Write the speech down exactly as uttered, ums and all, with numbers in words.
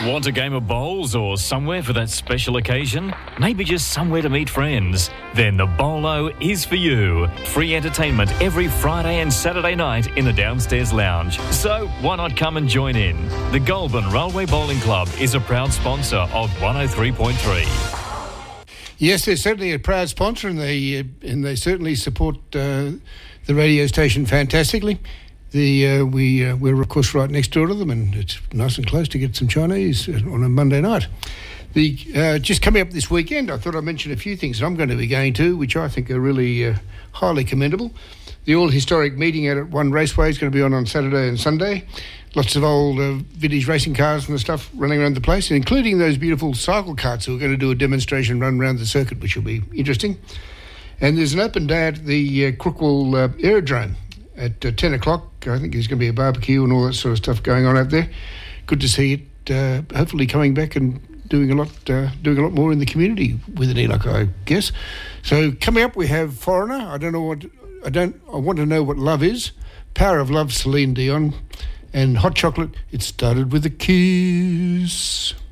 Want a game of bowls or somewhere for that special occasion? Maybe just somewhere to meet friends? Then the Bowlo is for you. Free entertainment every Friday and Saturday night in the downstairs lounge. So why not come and join in? The Goulburn Railway Bowling Club is a proud sponsor of one oh three point three. Yes, they're certainly a proud sponsor, and they uh, and they certainly support uh, the radio station fantastically. The uh, we uh, we're of course right next door to them, and it's nice and close to get some Chinese on a Monday night. The uh, just coming up this weekend, I thought I'd mention a few things that I'm going to be going to, which I think are really uh, highly commendable. The all historic meeting out at One Raceway is going to be on on Saturday and Sunday. Lots of old uh, vintage racing cars and the stuff running around the place, including those beautiful cycle carts who are going to do a demonstration run around the circuit, which will be interesting. And there's an open day at the uh, Crookwell uh, Aerodrome at uh, ten o'clock. I think there's going to be a barbecue and all that sort of stuff going on out there. Good to see it uh, hopefully coming back and doing a lot uh, doing a lot more in the community with it, like I guess. So coming up we have Foreigner. I don't know what I don't I want to know what love is. Power of Love, Celine Dion, and Hot Chocolate. It started with a kiss.